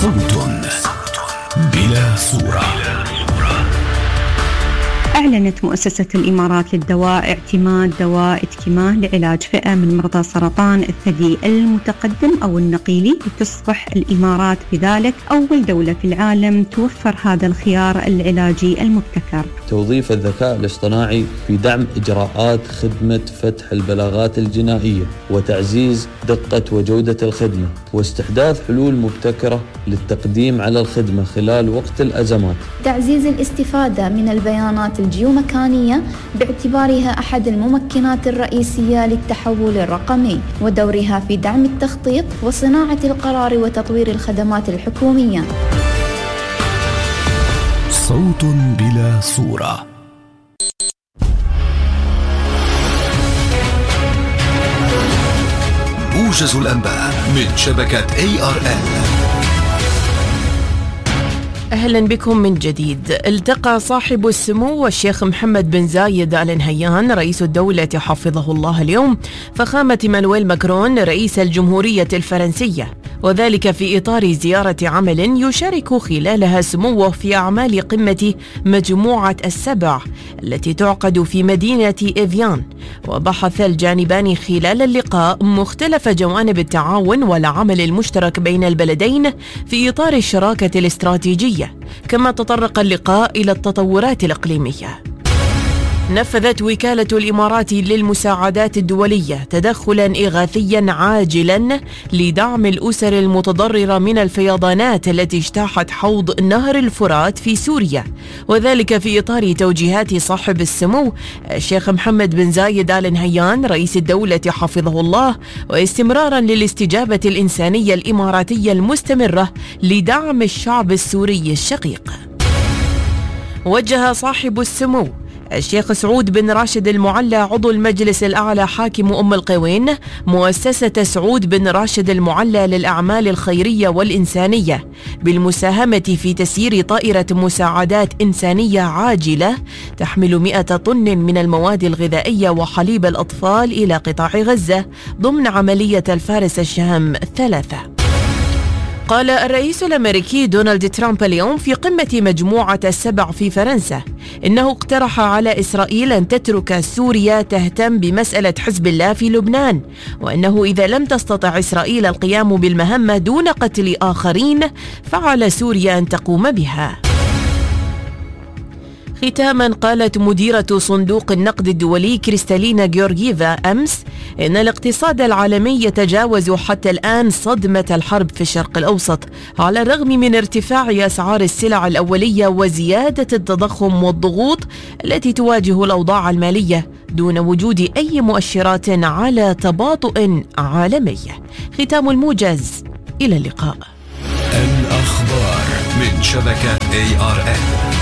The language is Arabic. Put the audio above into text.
صوت بلا صورة. أعلنت مؤسسة الإمارات للدواء اعتماد دواء إتكيما لعلاج فئة من مرضى سرطان الثدي المتقدم أو النقيلي، لتصبح الإمارات بذلك أول دولة في العالم توفر هذا الخيار العلاجي المبتكر. توظيف الذكاء الاصطناعي في دعم إجراءات خدمة فتح البلاغات الجنائية وتعزيز دقة وجودة الخدمة، واستحداث حلول مبتكرة للتقديم على الخدمة خلال وقت الأزمات. تعزيز الاستفادة من البيانات الجيومكانية باعتبارها أحد الممكنات الرئيسية للتحول الرقمي، ودورها في دعم التخطيط وصناعة القرار وتطوير الخدمات الحكومية. صوت بلا صورة. موجز الأنباء من شبكة ARN. أهلا بكم من جديد. التقى صاحب السمو والشيخ محمد بن زايد آل نهيان رئيس الدولة حفظه الله اليوم فخامة مانويل ماكرون رئيس الجمهورية الفرنسية، وذلك في إطار زيارة عمل يشارك خلالها سموه في أعمال قمة مجموعة السبع التي تعقد في مدينة إيفيان. وبحث الجانبان خلال اللقاء مختلف جوانب التعاون والعمل المشترك بين البلدين في إطار الشراكة الاستراتيجية، كما تطرق اللقاء إلى التطورات الإقليمية. نفذت وكالة الإمارات للمساعدات الدولية تدخلاً إغاثياً عاجلاً لدعم الأسر المتضررة من الفيضانات التي اجتاحت حوض نهر الفرات في سوريا، وذلك في إطار توجيهات صاحب السمو الشيخ محمد بن زايد آل نهيان رئيس الدولة حفظه الله، واستمراراً للاستجابة الإنسانية الإماراتية المستمرة لدعم الشعب السوري الشقيق. وجه صاحب السمو الشيخ سعود بن راشد المعلى عضو المجلس الأعلى حاكم أم القوين مؤسسة سعود بن راشد المعلى للأعمال الخيرية والإنسانية بالمساهمة في تسيير طائرة مساعدات إنسانية عاجلة تحمل 100 طن من المواد الغذائية وحليب الأطفال إلى قطاع غزة ضمن عملية الفارس الشهم 3. قال الرئيس الأمريكي دونالد ترامب اليوم في قمة مجموعة السبع في فرنسا إنه اقترح على إسرائيل أن تترك سوريا تهتم بمسألة حزب الله في لبنان، وأنه إذا لم تستطع إسرائيل القيام بالمهمة دون قتل آخرين فعلى سوريا أن تقوم بها. ختاما، قالت مديرة صندوق النقد الدولي كريستالينا جيورجيفا أمس إن الاقتصاد العالمي يتجاوز حتى الآن صدمة الحرب في الشرق الأوسط، على الرغم من ارتفاع أسعار السلع الأولية وزيادة التضخم والضغوط التي تواجه الأوضاع المالية دون وجود أي مؤشرات على تباطؤ عالمي. ختام الموجز، إلى اللقاء. الأخبار من شبكة ARN.